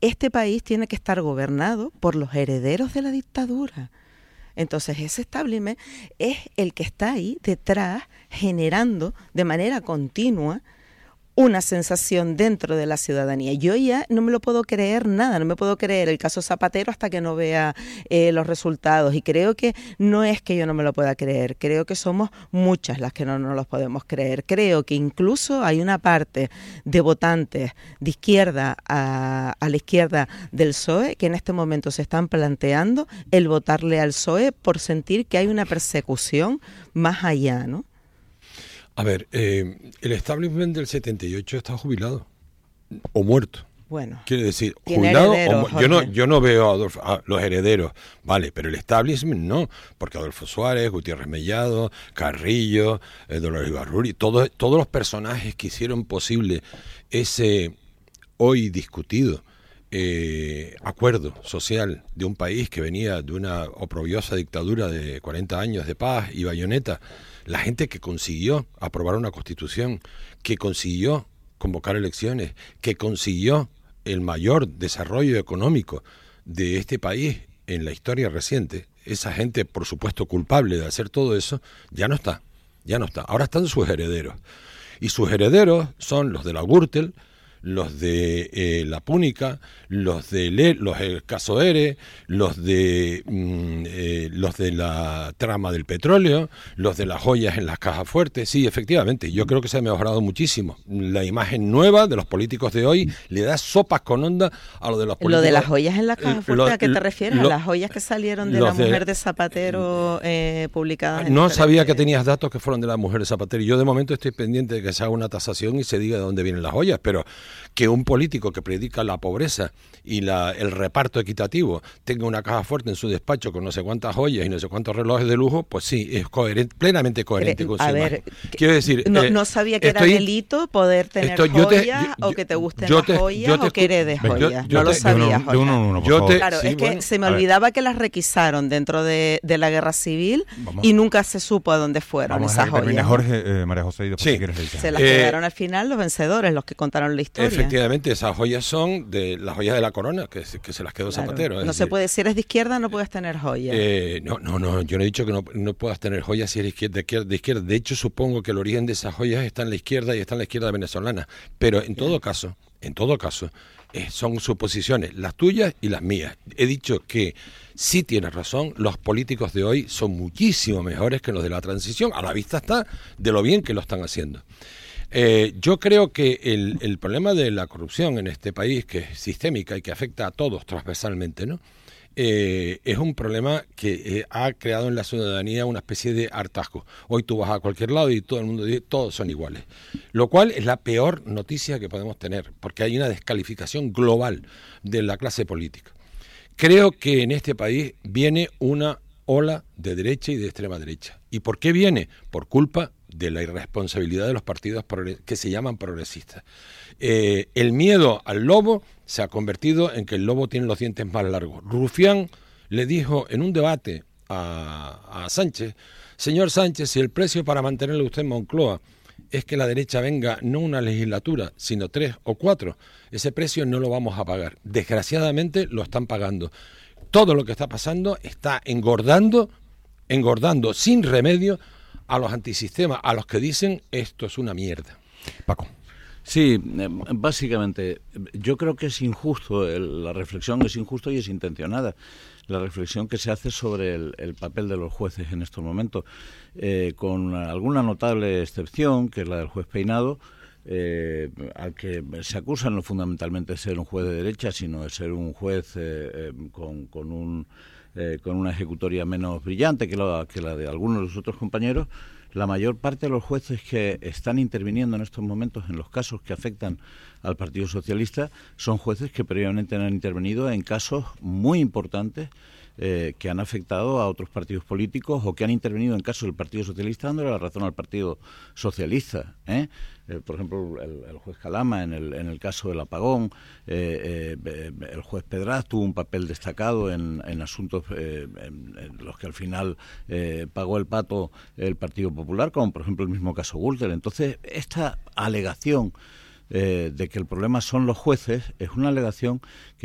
este país tiene que estar gobernado por los herederos de la dictadura. Entonces ese establishment es el que está ahí detrás, generando de manera continua una sensación dentro de la ciudadanía. Yo ya no me lo puedo creer nada, no me puedo creer el caso Zapatero hasta que no vea los resultados, y creo que no es que yo no me lo pueda creer, creo que somos muchas las que no nos los podemos creer. Creo que incluso hay una parte de votantes de izquierda a la izquierda del PSOE que en este momento se están planteando el votarle al PSOE por sentir que hay una persecución más allá, ¿no? A ver, el establishment del 78 está jubilado o muerto. Bueno, quiere decir, jubilado o yo no veo a los herederos, vale, pero el establishment no, porque Adolfo Suárez, Gutiérrez Mellado, Carrillo, Dolores Ibarruri, todos los personajes que hicieron posible ese hoy discutido acuerdo social de un país que venía de una oprobiosa dictadura de 40 años de paz y bayoneta, la gente que consiguió aprobar una constitución, que consiguió convocar elecciones, que consiguió el mayor desarrollo económico de este país en la historia reciente, esa gente, por supuesto, culpable de hacer todo eso, ya no está. Ahora están sus herederos. Y sus herederos son los de la Gürtel, los de la Púnica, los del caso ERE, los de la trama del petróleo, los de las joyas en las cajas fuertes. Sí, efectivamente, yo creo que se ha mejorado muchísimo. La imagen nueva de los políticos de hoy le da sopas con onda a lo de los políticos. Lo de las joyas en las cajas fuertes, ¿a qué te refieres? ¿A las joyas que salieron de la mujer de Zapatero publicadas? No sabía que tenías datos que fueron de la mujer de Zapatero. Yo de momento estoy pendiente de que se haga una tasación y se diga de dónde vienen las joyas, pero que un político que predica la pobreza y el reparto equitativo tenga una caja fuerte en su despacho con no sé cuántas joyas y no sé cuántos relojes de lujo, pues sí, es plenamente coherente con su imagen. Quiero decir, no sabía que era delito poder tener joyas o que te gusten las joyas o que heredes joyas. No lo sabía, Jorge. Claro, es que se me olvidaba que las requisaron dentro de la guerra civil y nunca se supo a dónde fueron esas joyas. Jorge, María José, y después si quieres le dices. Se las quedaron al final los vencedores, los que contaron la historia. Efectivamente, esas joyas son de las joyas de la corona, que se las quedó Zapatero. No se puede, si eres de izquierda no puedes tener joyas. No, yo no he dicho que no puedas tener joyas si eres de izquierda. De hecho, supongo que el origen de esas joyas está en la izquierda y está en la izquierda venezolana. Pero en todo caso, son suposiciones, las tuyas y las mías. He dicho que sí tienes razón, los políticos de hoy son muchísimo mejores que los de la transición. A la vista está de lo bien que lo están haciendo. Yo creo que el problema de la corrupción en este país, que es sistémica y que afecta a todos transversalmente, ¿no? Es un problema que ha creado en la ciudadanía una especie de hartazgo. Hoy tú vas a cualquier lado y todo el mundo dice todos son iguales, lo cual es la peor noticia que podemos tener, porque hay una descalificación global de la clase política. Creo que en este país viene una ola de derecha y de extrema derecha. ¿Y por qué viene? Por culpa de la irresponsabilidad de los partidos que se llaman progresistas. El miedo al lobo se ha convertido en que el lobo tiene los dientes más largos. Rufián le dijo en un debate a Sánchez: señor Sánchez, si el precio para mantenerle usted en Moncloa es que la derecha venga no una legislatura, sino 3 o 4, ese precio no lo vamos a pagar. Desgraciadamente lo están pagando. Todo lo que está pasando está engordando sin remedio a los antisistemas, a los que dicen esto es una mierda. Paco. Sí, básicamente yo creo que es injusto, la reflexión es injusta y es intencionada, la reflexión que se hace sobre el papel de los jueces en estos momentos, con alguna notable excepción, que es la del juez Peinado, al que se acusa no fundamentalmente de ser un juez de derecha, sino de ser un juez con una ejecutoria menos brillante que la de algunos de los otros compañeros. La mayor parte de los jueces que están interviniendo en estos momentos en los casos que afectan al Partido Socialista son jueces que previamente han intervenido en casos muy importantes que han afectado a otros partidos políticos o que han intervenido en casos del Partido Socialista dándole la razón al Partido Socialista. Por ejemplo, el juez Calama en el caso del apagón, el juez Pedraz tuvo un papel destacado en asuntos en los que al final pagó el pato el Partido Popular, como por ejemplo el mismo caso Gürtel. Entonces, esta alegación de que el problema son los jueces es una alegación que